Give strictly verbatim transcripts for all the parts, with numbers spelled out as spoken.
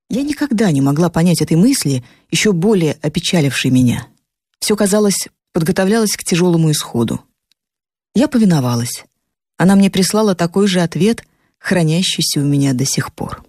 Я никогда не могла понять этой мысли, еще более опечалившей меня. Все, казалось, подготовлялось к тяжелому исходу. Я повиновалась. Она мне прислала такой же ответ, хранящийся у меня до сих пор.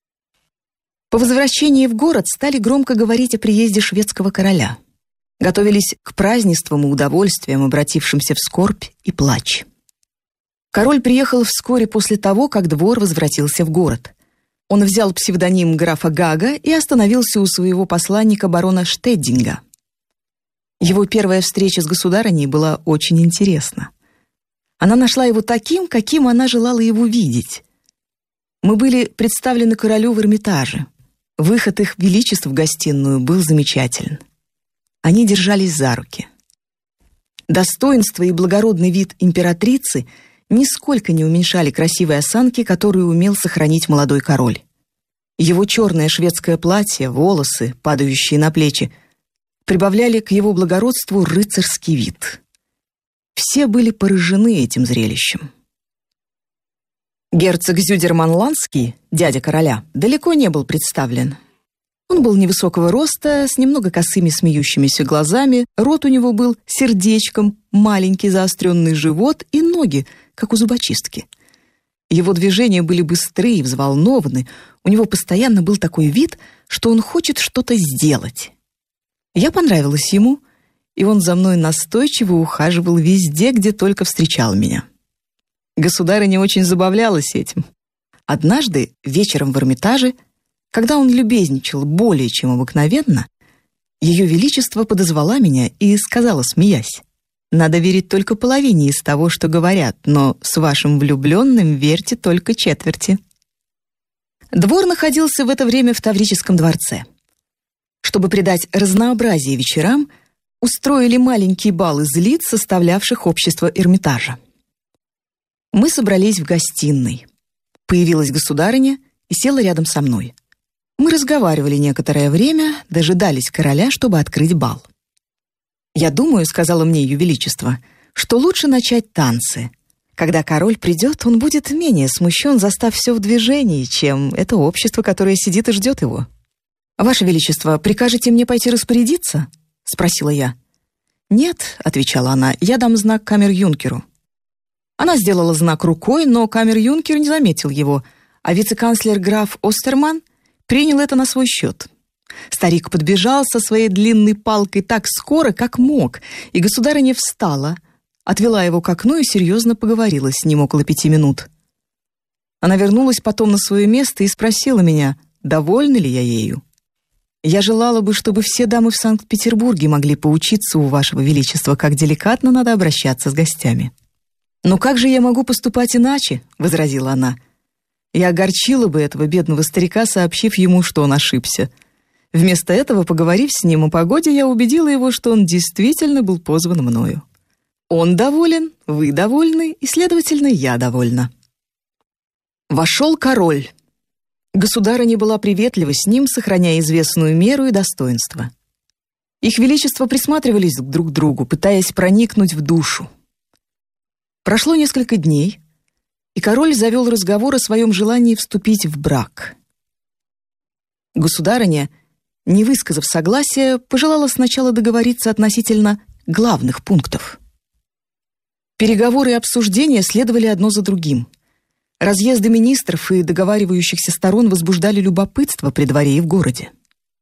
По возвращении в город стали громко говорить о приезде шведского короля. Готовились к празднествам и удовольствиям, обратившимся в скорбь и плач. Король приехал вскоре после того, как двор возвратился в город. Он взял псевдоним графа Гага и остановился у своего посланника барона Штеддинга. Его первая встреча с государыней была очень интересна. Она нашла его таким, каким она желала его видеть. Мы были представлены королю в Эрмитаже. Выход их величеств в гостиную был замечателен. Они держались за руки. Достоинство и благородный вид императрицы нисколько не уменьшали красивой осанки, которую умел сохранить молодой король. Его черное шведское платье, волосы, падающие на плечи, прибавляли к его благородству рыцарский вид. Все были поражены этим зрелищем. Герцог Зюдерманландский, дядя короля, далеко не был представлен. Он был невысокого роста, с немного косыми смеющимися глазами, рот у него был сердечком, маленький заостренный живот и ноги, как у зубочистки. Его движения были быстры и взволнованы, у него постоянно был такой вид, что он хочет что-то сделать. Я понравилась ему, и он за мной настойчиво ухаживал везде, где только встречал меня. Государыня очень забавлялась этим. Однажды вечером в Эрмитаже, когда он любезничал более чем обыкновенно, Ее Величество подозвала меня и сказала, смеясь: «Надо верить только половине из того, что говорят, но с вашим влюбленным верьте только четверти». Двор находился в это время в Таврическом дворце. Чтобы придать разнообразие вечерам, устроили маленький бал из лиц, составлявших общество Эрмитажа. Мы собрались в гостиной. Появилась государыня и села рядом со мной. Мы разговаривали некоторое время, дожидались короля, чтобы открыть бал. «Я думаю, — сказала мне Ее Величество, — что лучше начать танцы. Когда король придет, он будет менее смущен, застав все в движении, чем это общество, которое сидит и ждет его». «Ваше Величество, прикажете мне пойти распорядиться?» — спросила я. «Нет, — отвечала она, — я дам знак камер-юнкеру». Она сделала знак рукой, но камер-юнкер не заметил его, а вице-канцлер граф Остерман принял это на свой счет. Старик подбежал со своей длинной палкой так скоро, как мог, и государыня встала, отвела его к окну и серьезно поговорила с ним около пяти минут. Она вернулась потом на свое место и спросила меня, довольна ли я ею. «Я желала бы, чтобы все дамы в Санкт-Петербурге могли поучиться у Вашего Величества, как деликатно надо обращаться с гостями». «Но как же я могу поступать иначе?» — возразила она. «Я огорчила бы этого бедного старика, сообщив ему, что он ошибся. Вместо этого, поговорив с ним о погоде, я убедила его, что он действительно был позван мною. Он доволен, вы довольны, и, следовательно, я довольна». Вошел король. Государыня была приветлива с ним, сохраняя известную меру и достоинство. Их величества присматривались друг к другу, пытаясь проникнуть в душу. Прошло несколько дней, и король завел разговор о своем желании вступить в брак. Государыня, не высказав согласия, пожелала сначала договориться относительно главных пунктов. Переговоры и обсуждения следовали одно за другим. Разъезды министров и договаривающихся сторон возбуждали любопытство при дворе и в городе.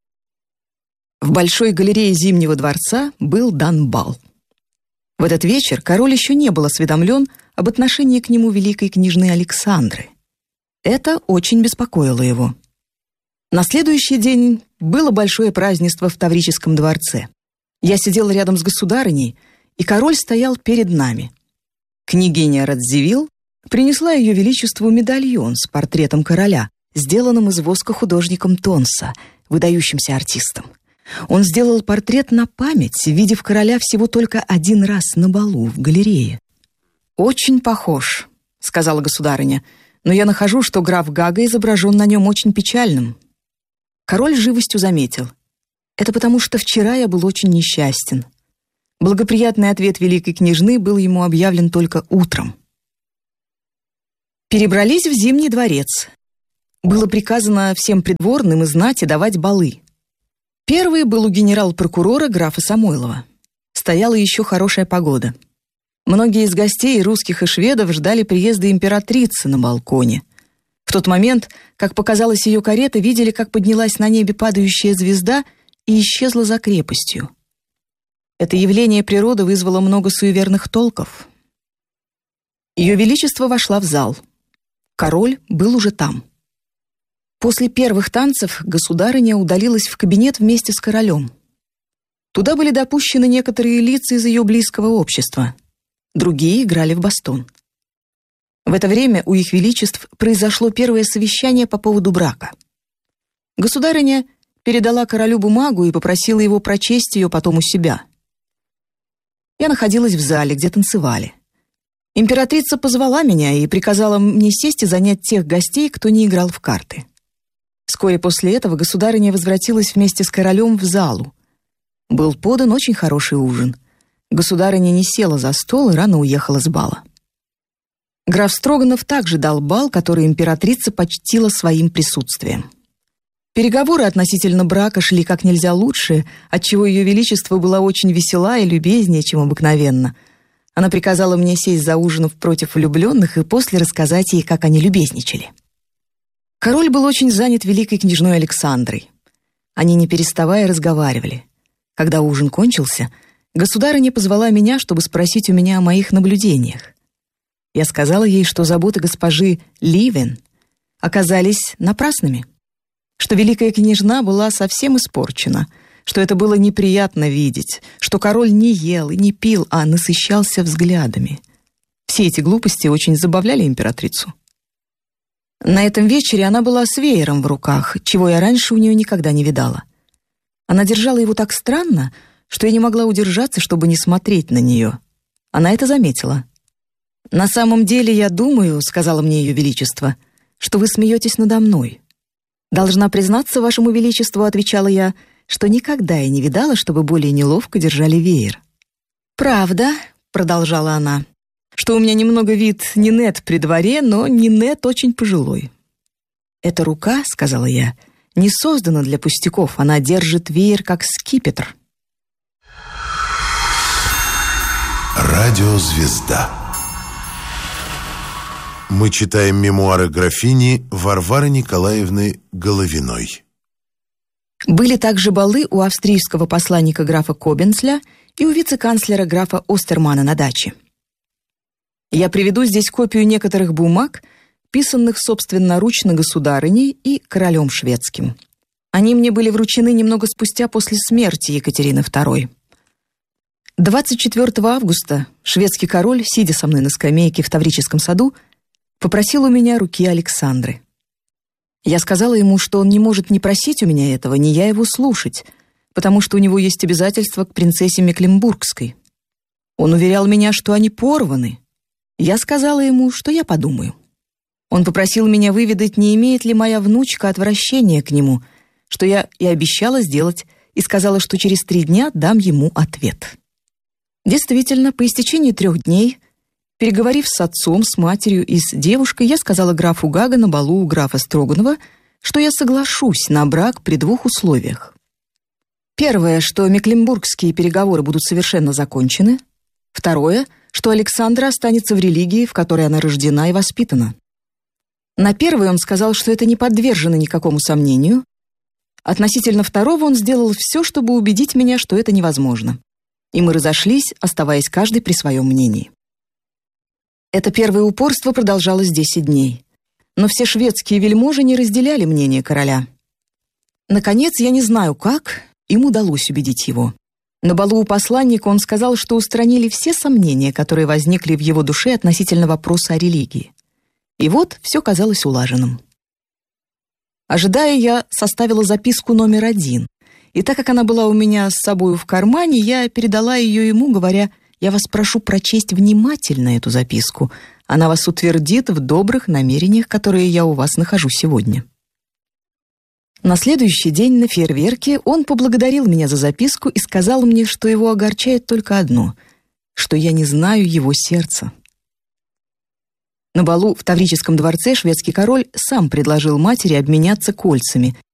В большой галерее Зимнего дворца был дан бал. В этот вечер король еще не был осведомлен об отношении к нему великой княжны Александры. Это очень беспокоило его. На следующий день было большое празднество в Таврическом дворце. Я сидел рядом с государыней, и король стоял перед нами. Княгиня Радзивилл принесла Ее Величеству медальон с портретом короля, сделанным из воска художником Тонса, выдающимся артистом. Он сделал портрет на память, видев короля всего только один раз на балу в галерее. «Очень похож», — сказала государыня, «но я нахожу, что граф Гага изображен на нем очень печальным». Король живостью заметил: «Это потому, что вчера я был очень несчастен». Благоприятный ответ великой княжны был ему объявлен только утром. Перебрались в Зимний дворец. было приказано всем придворным и знати давать балы. Первый был у генерал-прокурора графа Самойлова. Стояла еще хорошая погода. Многие из гостей, русских и шведов, ждали приезда императрицы на балконе. В тот момент, как показалась ее карета, видели, как поднялась на небе падающая звезда и исчезла за крепостью. Это явление природы вызвало много суеверных толков. Ее Величество вошла в зал. Король был уже там. После первых танцев государыня удалилась в кабинет вместе с королем. Туда были допущены некоторые лица из ее близкого общества. Другие играли в бастон. В это время у их величеств произошло первое совещание по поводу брака. Государыня передала королю бумагу и попросила его прочесть ее потом у себя. Я находилась в зале, где танцевали. Императрица позвала меня и приказала мне сесть и занять тех гостей, кто не играл в карты. Вскоре после этого государыня возвратилась вместе с королем в залу. Был подан очень хороший ужин. Государыня не села за стол и рано уехала с бала. Граф Строганов также дал бал, который императрица почтила своим присутствием. Переговоры относительно брака шли как нельзя лучше, отчего ее величество была очень весела и любезнее, чем обыкновенно. Она приказала мне сесть за ужином против влюбленных и после рассказать ей, как они любезничали. Король был очень занят великой княжной Александрой. Они не переставая разговаривали. Когда ужин кончился, государыня позвала меня, чтобы спросить у меня о моих наблюдениях. Я сказала ей, что заботы госпожи Ливен оказались напрасными, что великая княжна была совсем испорчена, что это было неприятно видеть, что король не ел и не пил, а насыщался взглядами. Все эти глупости очень забавляли императрицу. На этом вечере она была с веером в руках, чего я раньше у нее никогда не видала. Она держала его так странно, что я не могла удержаться, чтобы не смотреть на нее. Она это заметила. «На самом деле, я думаю, — сказала мне ее величество, — что вы смеетесь надо мной. Должна признаться вашему величеству, — отвечала я, — что никогда я не видала, чтобы более неловко держали веер. Правда, — продолжала она, — что у меня немного вид Нинет при дворе, но Нинет очень пожилой. Эта рука, — сказала я, — не создана для пустяков, она держит веер как скипетр. Радиозвезда. Мы читаем мемуары графини Варвары Николаевны Головиной. Были также балы у австрийского посланника графа Кобенцля и у вице-канцлера графа Остермана на даче. Я приведу здесь копию некоторых бумаг, писанных собственноручно государыней и королем шведским. Они мне были вручены немного спустя после смерти Екатерины второй. двадцать четвёртого августа шведский король, сидя со мной на скамейке в Таврическом саду, попросил у меня руки Александры. Я сказала ему, что он не может ни просить у меня этого, ни я его слушать, потому что у него есть обязательства к принцессе Мекленбургской. Он уверял меня, что они порваны. Я сказала ему, что я подумаю. Он попросил меня выведать, не имеет ли моя внучка отвращения к нему, что я и обещала сделать, и сказала, что через три дня дам ему ответ. Действительно, по истечении трех дней, переговорив с отцом, с матерью и с девушкой, я сказала графу Гага на балу у графа Строганова, что я соглашусь на брак при двух условиях. Первое, что мекленбургские переговоры будут совершенно закончены. Второе, что Александра останется в религии, в которой она рождена и воспитана. На первое он сказал, что это не подвержено никакому сомнению. Относительно второго он сделал все, чтобы убедить меня, что это невозможно. И мы разошлись, оставаясь каждый при своем мнении. Это первое упорство продолжалось десять дней. Но все шведские вельможи не разделяли мнение короля. Наконец, я не знаю как, им удалось убедить его. На балу у посланника он сказал, что устранили все сомнения, которые возникли в его душе относительно вопроса о религии. И вот все казалось улаженным. Ожидая, я составила записку номер один. И так как она была у меня с собою в кармане, я передала ее ему, говоря: «Я вас прошу прочесть внимательно эту записку. Она вас утвердит в добрых намерениях, которые я у вас нахожу сегодня». На следующий день на фейерверке он поблагодарил меня за записку и сказал мне, что его огорчает только одно — что я не знаю его сердца. На балу в Таврическом дворце шведский король сам предложил матери обменяться кольцами,